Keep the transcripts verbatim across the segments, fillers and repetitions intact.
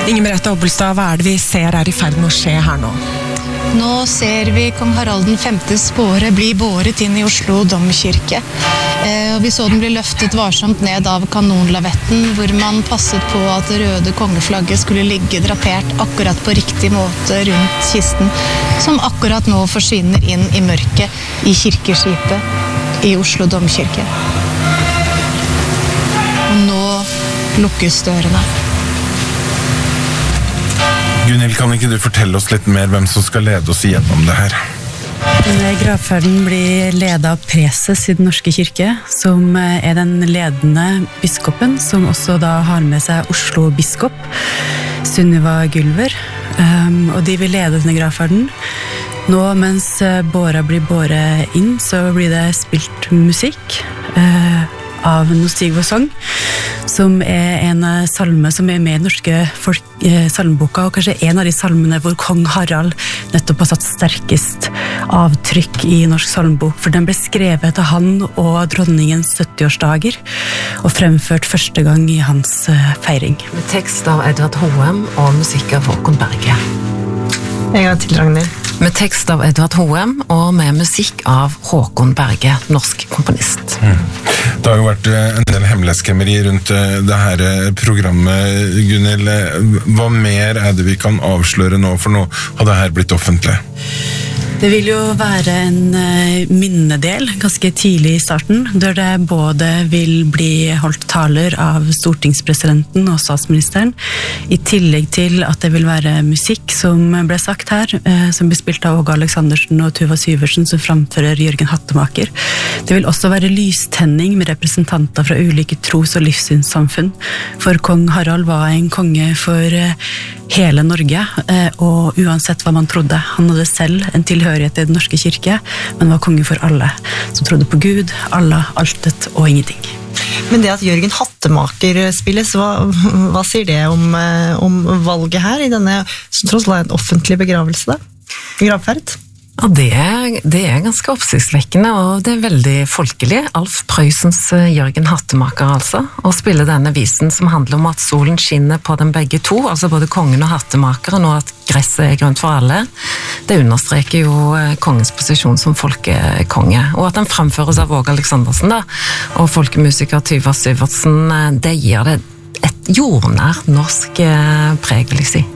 Inger Merete Obbelstad, hva er det vi ser er i ferd med å skje her nå? Nå ser vi kong Harald den femtes båre bli båret inn i Oslo domkirke. Eh, og vi så den bli løftet varsomt ned av kanonlavetten, hvor man passet på at det røde kongeflagget skulle ligge drapert akkurat på riktig måte rundt kisten, som akkurat nå forsvinner inn i mørket i kirkeskipet i Oslo domkirke. Og nå lukkes dørene. Gunhild, kan ikke du fortelle oss litt mer hvem som skal lede oss igjennom det her? Denne gravferden blir ledet av preses i den norske kirke, som er den ledende biskopen, som også da har med seg Oslo biskop, Sunniva Gylver, um, og de vil lede denne gravferden. Nå, mens båra blir båret inn, så blir det spilt musikk uh, av Nostig vår sang, som er en salme som er med i den norske folk, eh, salmeboka, og kanskje en av de salmene hvor kong Harald nettopp har satt sterkest avtrykk i norsk salmebok, for den ble skrevet av han og dronningens syttiårsdager, og fremført første gang i hans eh, feiring. Med tekst av Edvard Hoem og musikk av Håkon Berge. En gang til, Ragnhild. Med tekst av Edvard Hoem og med musikk av Håkon Berge, norsk komponist. Mm. Det har jo vært en del hemmelighetskremmeri rundt det her programmet, Gunhild. Hva mer er det vi kan avsløre nå, for nå har det her blitt offentlig? Det vil jo være en minnedel ganske tidlig i starten, der det både vil bli holdt taler av stortingspresidenten og statsministeren, i tillegg til at det vil være musikk som ble sagt her, som blir spilt av Åge Aleksandersen og Tuva Syversen, som framfører Jørgen Hattemaker. Det vil også være lystenning med representanter fra ulike tros- og livssynssamfunn, for kong Harald var en konge for hele Norge, og uansett hva man trodde. Han hadde selv en tilhørighet i den norske kirke, men var konge for alle, som trodde på Gud, Allah, altet og ingenting. Men det at Jørgen Hattemaker spilles, hva, hva sier det om, om valget her, i denne, som tross alt er en offentlig begravelse da? Gravferd? Ja, det er, det er ganske oppsiktsvekkende, og det er veldig folkelig. Alf Prøysens Jørgen Hattemaker, altså, og spille denne visen som handler om at solen skinner på dem begge to, altså både kongen og hattemakeren, og at gresset er grønt for alle. Det understreker jo kongens posisjon som folkekonge, og at den fremføres av Åge Aleksandersen, da, og folkemusiker Tuva Syversen, det gir det et jordnært norsk preg, vil jeg si.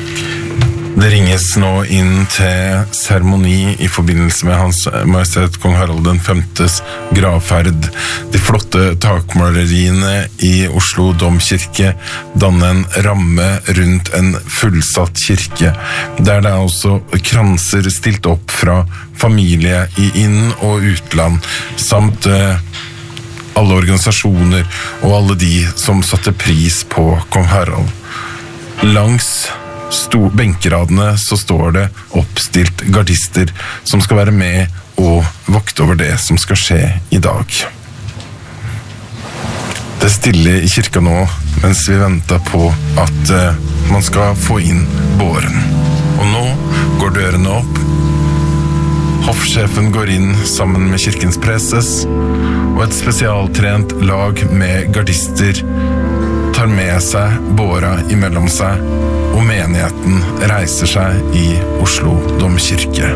Det ringes nå inn til seremoni i forbindelse med Hans Majestet Kong Harald den femtes gravferd. De flotte takmaleriene i Oslo domkirke danner en ramme rundt en fullsatt kirke, der det er også kranser stilt opp fra familie i inn- og utland, samt eh, alle organisasjoner og alle de som satte pris på Kong Harald. Langs Stor, benkeradene så står det oppstilt gardister som skal være med og vokte over det som skal skje i dag. Det er stille i kirka nå mens vi venter på at uh, man skal få inn båren. Og nå går dørene opp. Hoffsjefen går inn sammen med kirkens preses, og et spesialtrent lag med gardister tar med seg båra imellom seg, og menigheten reiser seg i Oslo domkirke.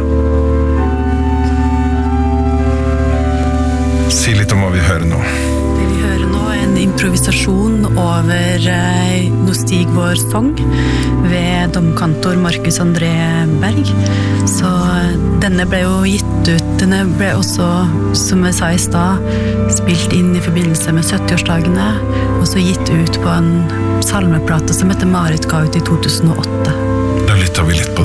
Si litt om hva vi hører nå. Det vi hører nå er en improvisasjon over eh, Nostig vår sang ved domkantor Markus André Berg. Så denne ble jo gitt ut, denne ble også, som jeg sa i stad, spilt inn i forbindelse med syttiårsdagene, og så gitt ut på en salmeplate som heter Marit ga ut i to tusen og åtte. Da lytter vi litt på